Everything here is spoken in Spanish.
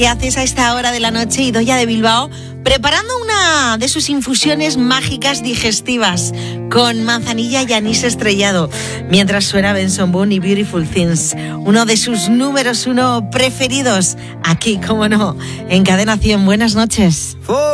¿Qué haces a esta hora de la noche? Idoia de Bilbao preparando una de sus infusiones mágicas digestivas con manzanilla y anís estrellado, mientras suena Benson Boone y Beautiful Things, uno de sus números 1 preferidos, aquí, cómo no, en Cadena 100. Buenas noches.